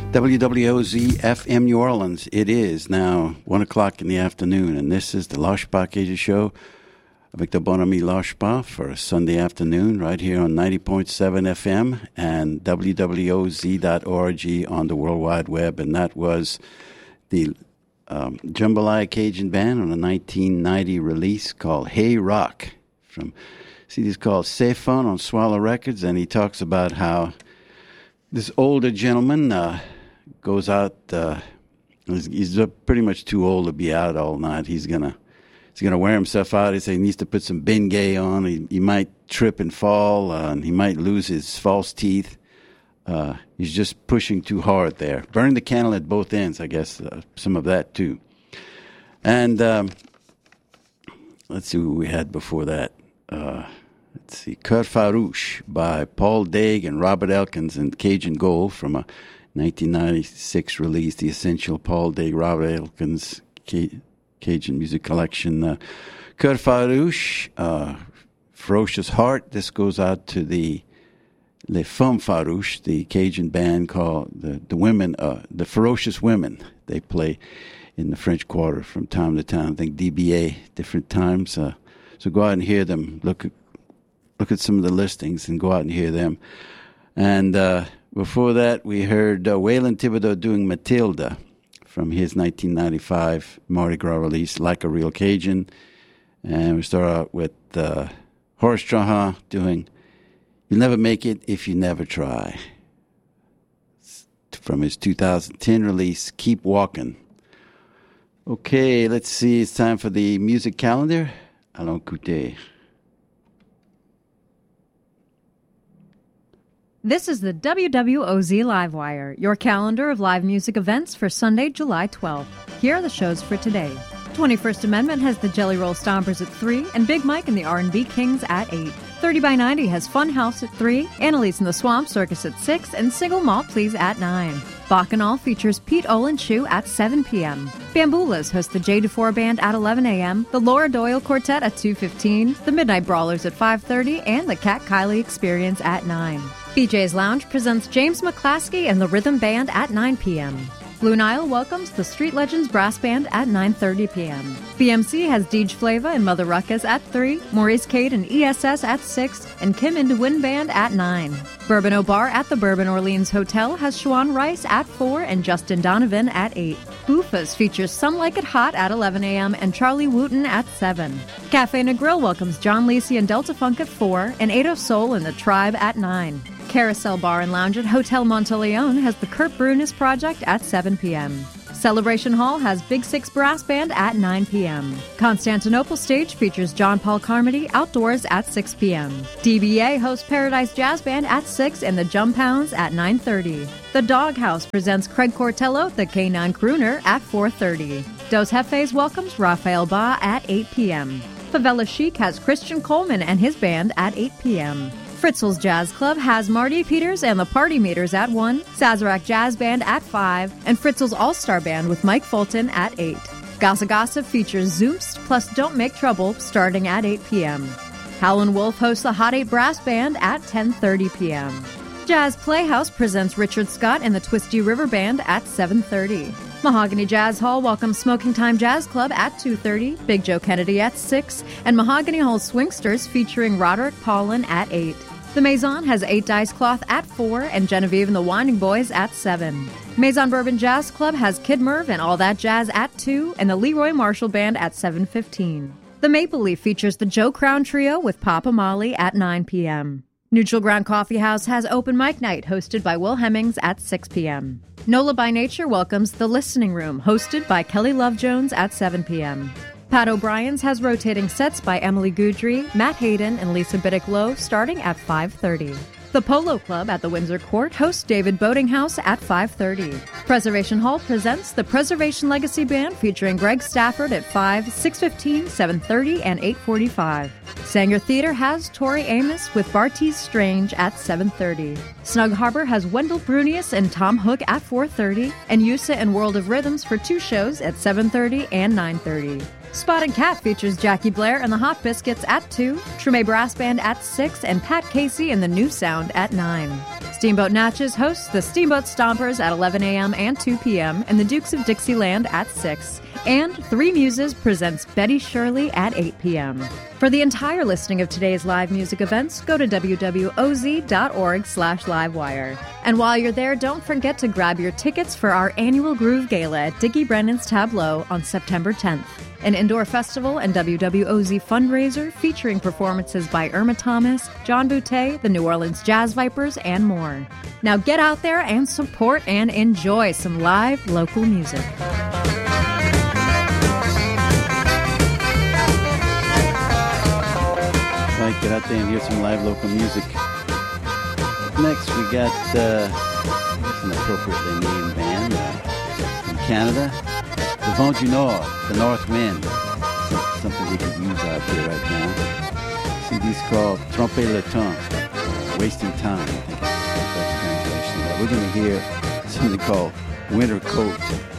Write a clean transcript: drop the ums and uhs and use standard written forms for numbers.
WWOZ FM New Orleans. It is now 1 o'clock in the afternoon, and this is the Loshpa Cajun Show avec the bon ami Loshpa for a Sunday afternoon right here on 90.7 FM and WWOZ.org on the World Wide Web. And that was the Jambalaya Cajun Band on a 1990 release called Hey Rock. From CD's called C'est Fun on Swallow Records, and he talks about how this older gentleman goes out. He's pretty much too old to be out all night. He's gonna wear himself out. He says he needs to put some Bengay on. He might trip and fall, and he might lose his false teeth. He's just pushing too hard there. Burn the candle at both ends, I guess. Some of that too. And let's see who we had before that. Let's see, Kurt Farouche by Paul Daig and Robert Elkins and Cajun Gold from a 1996 release, The Essential Paul Daig, Robert Elkins Cajun Music Collection. Kurt Farouche, Ferocious Heart. This goes out to the Les Femmes Farouches, the Cajun band called the women, the Ferocious Women. They play in the French Quarter from time to time. I think DBA, different times. So go out and hear them. Look at some of the listings and go out and hear them. And before that, we heard Waylon Thibodeau doing Matilda from his 1995 Mardi Gras release, Like a Real Cajun. And we start out with Horace Trahan doing You'll Never Make It If You Never Try from his 2010 release, Keep Walking. Okay, let's see. It's time for the music calendar. Allons écouter. This is the WWOZ Livewire, your calendar of live music events for Sunday, July 12th. Here are the shows for today. 21st Amendment has the Jelly Roll Stompers at 3 and Big Mike and the R&B Kings at 8. 30 by 90 has Fun House at 3, Annalise and the Swamp Circus at 6, and Single Malt Please at 9. Bacchanal features Pete Olenshue at 7 p.m. Bamboolas host the J. DeFore Band at 11 a.m., the Laura Doyle Quartet at 2:15, the Midnight Brawlers at 5:30, and the Cat Kylie Experience at 9. BJ's Lounge presents James McClaskey and the Rhythm Band at 9 p.m. Blue Nile welcomes the Street Legends Brass Band at 9:30 p.m. BMC has Deej Flava and Mother Ruckus at 3, Maurice Cade and ESS at 6, and Kim Into Wind Band at 9. Bourbon O Bar at the Bourbon Orleans Hotel has Shawan Rice at 4 and Justin Donovan at 8. Bufas features Some Like It Hot at 11 a.m. and Charlie Wooten at 7. Cafe Negril welcomes John Lacey and Delta Funk at 4 and Ado Soul and the Tribe at 9. Carousel Bar and Lounge at Hotel Monteleone has the Kurt Brunis Project at 7 p.m. Celebration Hall has Big Six Brass Band at 9 p.m. Constantinople Stage features John Paul Carmody Outdoors at 6 p.m. DBA hosts Paradise Jazz Band at 6 and the Jump Hounds at 9:30. The Doghouse presents Craig Cortello, the K9 Crooner, at 4:30. Dos Jefes welcomes Rafael Ba at 8 p.m. Favela Chic has Christian Coleman and his band at 8 p.m. Fritzl's Jazz Club has Marty Peters and the Party Meters at 1, Sazerac Jazz Band at 5, and Fritzl's All-Star Band with Mike Fulton at 8. Gossa Gossa features Zoomst plus Don't Make Trouble starting at 8 p.m. Howlin' Wolf hosts the Hot 8 Brass Band at 10:30 p.m. Jazz Playhouse presents Richard Scott and the Twisty River Band at 7:30. Mahogany Jazz Hall welcomes Smoking Time Jazz Club at 2:30, Big Joe Kennedy at 6, and Mahogany Hall Swingsters featuring Roderick Paulin at 8. The Maison has 8 Dice Cloth at 4 and Genevieve and the Winding Boys at 7. Maison Bourbon Jazz Club has Kid Merv and All That Jazz at 2 and the Leroy Marshall Band at 7:15. The Maple Leaf features the Joe Crown Trio with Papa Molly at 9 p.m. Neutral Ground Coffee House has Open Mic Night hosted by Will Hemmings at 6 p.m. NOLA by Nature welcomes The Listening Room hosted by Kelly Love Jones at 7 p.m. Pat O'Brien's has rotating sets by Emily Goudry, Matt Hayden, and Lisa Biddick-Lowe starting at 5:30. The Polo Club at the Windsor Court hosts David Boatinghouse at 5:30. Preservation Hall presents the Preservation Legacy Band featuring Greg Stafford at 5, 6:15, 7:30, and 8:45. Sanger Theater has Tori Amos with Bartees Strange at 7:30. Snug Harbor has Wendell Brunius and Tom Hook at 4:30, and Yusa and World of Rhythms for 2 shows at 7:30 and 9:30. Spotted Cat features Jackie Blair and the Hot Biscuits at 2, Treme Brass Band at 6, and Pat Casey and the New Sound at 9. Steamboat Natchez hosts the Steamboat Stompers at 11 a.m. and 2 p.m. and the Dukes of Dixieland at 6. And Three Muses presents Betty Shirley at 8 p.m. For the entire listing of today's live music events, go to wwoz.org/livewire. And while you're there, don't forget to grab your tickets for our annual Groove Gala at Dickie Brennan's Tableau on September 10th. An indoor festival and WWOZ fundraiser featuring performances by Irma Thomas, John Boutte, the New Orleans Jazz Vipers, and more. Now get out there and support and enjoy some live local music. Right, get out there and hear some live local music. Next, we got an appropriately named band from Canada. The Vent du Nord, the North Wind. Something we could use out here right now. CD's called Tromper le Temps, Wasting Time. I think that's the translation of that. We're going to hear something called Winter Coat.